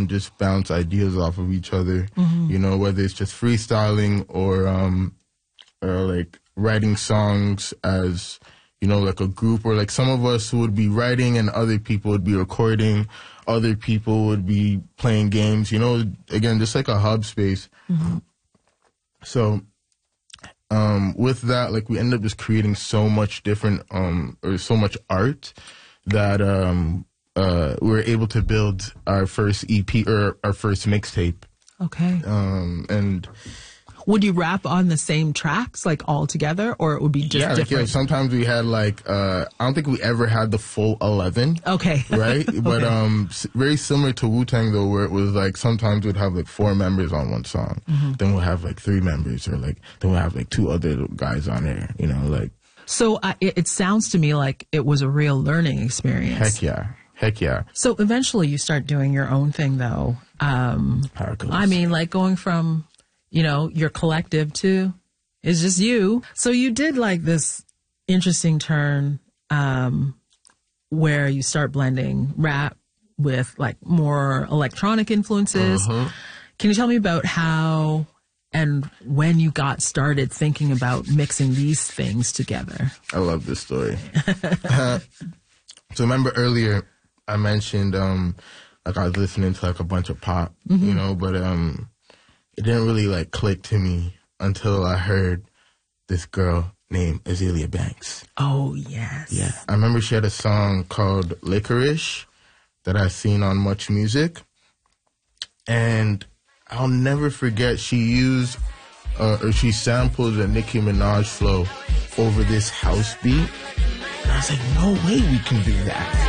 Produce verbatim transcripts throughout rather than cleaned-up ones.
and just bounce ideas off of each other. Mm-hmm. You know, whether it's just freestyling or um, or like writing songs as, you know, like a group, or like some of us would be writing and other people would be recording, other people would be playing games, you know, again, just like a hub space. Mm-hmm. So um, with that, like we end up just creating so much different, um, or so much art that um, uh, we were able to build our first E P or our first mixtape. Okay. Um, and would you rap on the same tracks, like all together, or it would be just yeah, different? Like, yeah, sometimes we had like, uh, I don't think we ever had the full eleven. Okay. Right? Okay. But um, very similar to Wu-Tang, though, where it was like sometimes we'd have like four members on one song. Mm-hmm. Then we'll have like three members, or like, then we'll have like two other guys on there, you know, like. So uh, it, it sounds to me like it was a real learning experience. Heck yeah. Heck yeah. So eventually you start doing your own thing, though. Um, I mean, like going from, you know, your collective to it's just you. So you did like this interesting turn um, where you start blending rap with like more electronic influences. Uh-huh. Can you tell me about how and when you got started thinking about mixing these things together? I love this story. uh, so remember earlier I mentioned um, like I was listening to like a bunch of pop, mm-hmm. you know, but um, it didn't really like click to me until I heard this girl named Azealia Banks. Oh, yes. Yeah. I remember she had a song called Licorice that I seen on Much Music. And I'll never forget, she used, uh, or she sampled a Nicki Minaj flow over this house beat. And I was like, no way we can do that.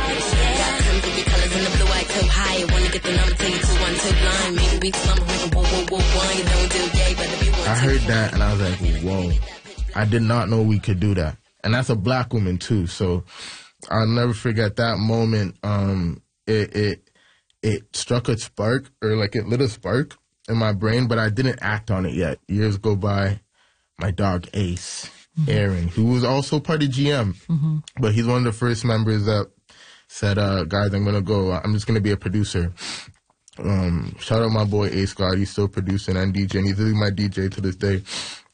I heard that and I was like, whoa, I did not know we could do that. And that's a black woman too. So I'll never forget that moment. Um, it, it, it struck a spark, or like it lit a spark in my brain, but I didn't act on it yet. Years go by, my dog Ace, mm-hmm. Aaron, who was also part of G M, mm-hmm. but he's one of the first members that said, uh, guys, I'm going to go, I'm just going to be a producer. Um, shout out my boy Ace God, he's still producing and DJing. He's really my D J to this day.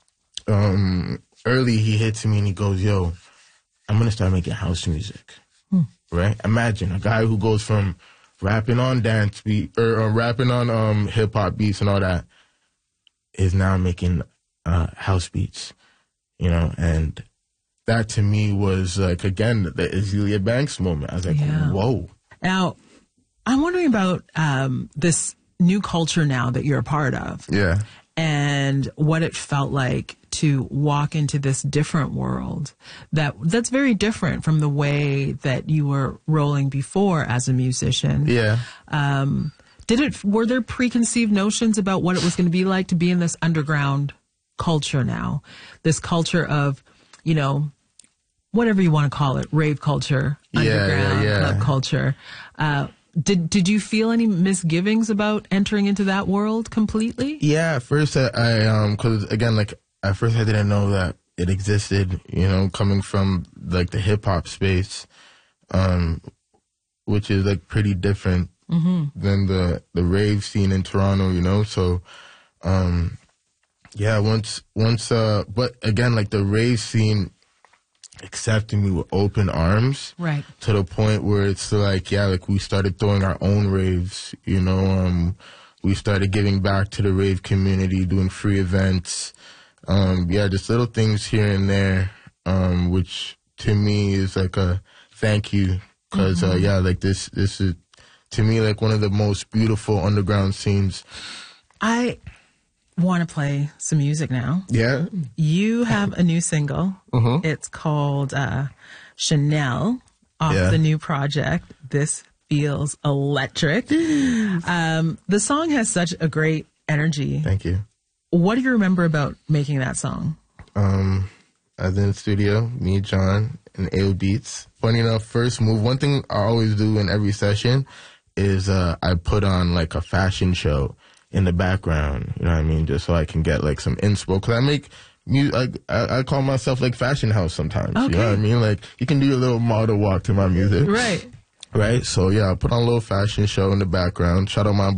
Um, early he hits me and he goes, yo, I'm going to start making house music. Hmm. Right? Imagine a guy who goes from rapping on dance beat, or, or rapping on um, hip hop beats and all that, is now making uh, house beats, you know, and that to me was like, again, the Azealia Banks moment. I was like, yeah. Whoa. Now, I'm wondering about um, this new culture now that you're a part of. Yeah. And what it felt like to walk into this different world that that's very different from the way that you were rolling before as a musician. Yeah. Um, did it, were there preconceived notions about what it was going to be like to be in this underground culture now? This culture of, you know, whatever you want to call it, rave culture, underground, yeah, yeah, yeah. club culture. Uh, Did did you feel any misgivings about entering into that world completely? Yeah, at first I, I um, cause again, like at first I didn't know that it existed, you know, coming from like the hip hop space, um, which is like pretty different mm-hmm. than the, the rave scene in Toronto, you know? So, um, yeah, once, once, uh, but again, like the rave scene accepting me with open arms, right, to the point where it's like, yeah, like we started throwing our own raves, you know, um, we started giving back to the rave community, doing free events, um, yeah, just little things here and there, um, which to me is like a thank you, because mm-hmm. uh, yeah, like this, this is to me like one of the most beautiful underground scenes. I want to play some music now. Yeah. You have a new single. Mm-hmm. It's called uh, Chanel, off yeah. the new project, This Feels Electric. um, the song has such a great energy. Thank you. What do you remember about making that song? Um, I was in the studio, me, John, and A O Beats. Funny enough, first move, one thing I always do in every session is uh, I put on like a fashion show in the background, you know what I mean? Just so I can get like some inspo. Cause I make music, I, I call myself like Fashion House sometimes. Okay. You know what I mean? Like you can do a little model walk to my music. Right. Right. So yeah, I put on a little fashion show in the background. Shout out my